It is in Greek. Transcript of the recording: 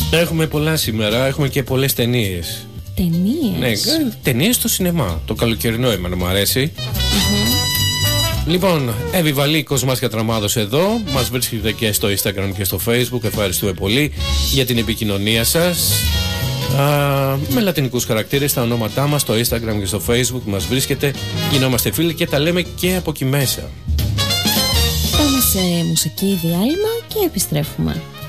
Έχουμε πολλά σήμερα, έχουμε και πολλές ταινίες. Ταινίες? Ναι, ταινίες στο σινεμά. Το καλοκαιρινό εμένα μου αρέσει. Λοιπόν, Εύη Βαλίκος, Μάσια Τραμάδος εδώ. Μας βρίσκεται και στο Instagram και στο Facebook. Ευχαριστούμε πολύ για την επικοινωνία σας. Με λατινικούς χαρακτήρες τα ονόματά μας στο Instagram και στο Facebook μας βρίσκεται. Γινόμαστε φίλοι και τα λέμε και από εκεί μέσα. Πάμε σε μουσική διάλειμμα και επιστρέφουμε.